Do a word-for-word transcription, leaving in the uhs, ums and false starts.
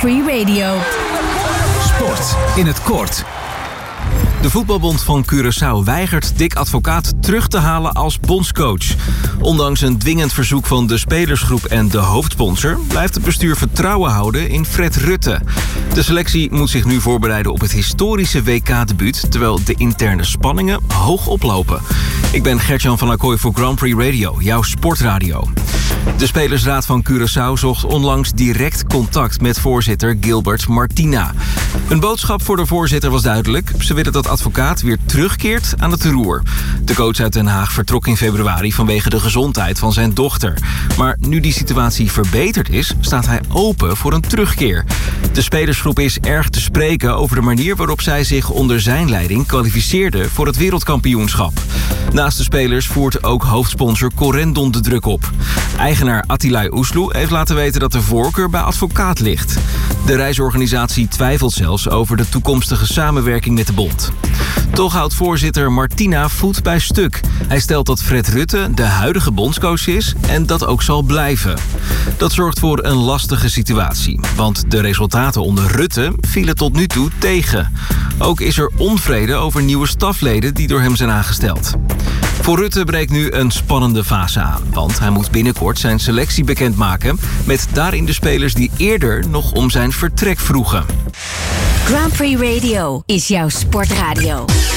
Prix Radio. Sport in het kort. De voetbalbond van Curaçao weigert Dick Advocaat terug te halen als bondscoach. Ondanks een dwingend verzoek van de spelersgroep en de hoofdsponsor blijft het bestuur vertrouwen houden in Fred Rutte. De selectie moet zich nu voorbereiden op het historische W K-debuut, terwijl de interne spanningen hoog oplopen. Ik ben Gert-Jan van Acquoy voor Grand Prix Radio, jouw sportradio. De Spelersraad van Curaçao zocht onlangs direct contact met voorzitter Gilbert Martina. Een boodschap voor de voorzitter was duidelijk. Ze willen dat Advocaat weer terugkeert aan het roer. De coach uit Den Haag vertrok in februari vanwege de gezondheid van zijn dochter. Maar nu die situatie verbeterd is, staat hij open voor een terugkeer. De spelersgroep is erg te spreken over de manier waarop zij zich onder zijn leiding kwalificeerde voor het wereldkampioenschap. Naast de spelers voert ook hoofdsponsor Corendon de druk op. Eigenaar Attilay Oesloe heeft laten weten dat de voorkeur bij Advocaat ligt. De reisorganisatie twijfelt zelfs over de toekomstige samenwerking met de bond. Toch houdt voorzitter Martina voet bij stuk. Hij stelt dat Fred Rutte de huidige bondscoach is en dat ook zal blijven. Dat zorgt voor een lastige situatie, want de resultaten onder Rutte vielen tot nu toe tegen. Ook is er onvrede over nieuwe stafleden die door hem zijn aangesteld. Voor Rutte breekt nu een spannende fase aan, want hij moet binnenkort zijn selectie bekendmaken met daarin de spelers die eerder nog om zijn vertrek vroegen. Grand Prix Radio is jouw sportradio.